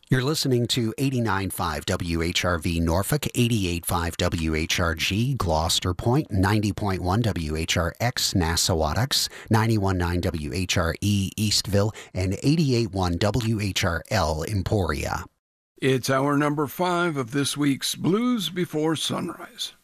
You're listening to 89.5 WHRV Norfolk, 88.5 WHRG Gloucester Point, 90.1 WHRX Nassawadox, 91.9 WHRE Eastville, and 88.1 WHRL Emporia. It's hour number 5 of this week's Blues Before Sunrise.